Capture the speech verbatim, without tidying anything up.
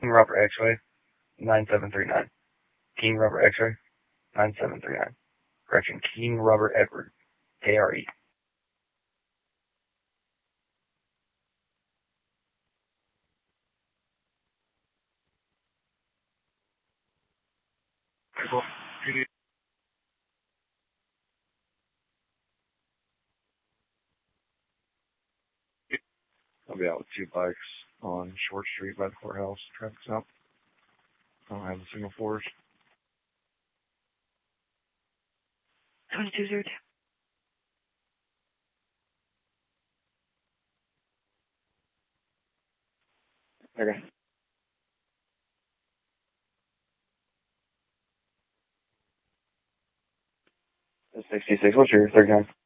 King Robert X-Ray, nine seven three nine. King Robert X-Ray, nine seven three nine. Correction, King Robert Edward, K R E. I'll be out with two bikes on Short Street by the courthouse. Traffic's up. I don't have a single force. twenty-two zero two. Okay. sixty-six. What's your third time?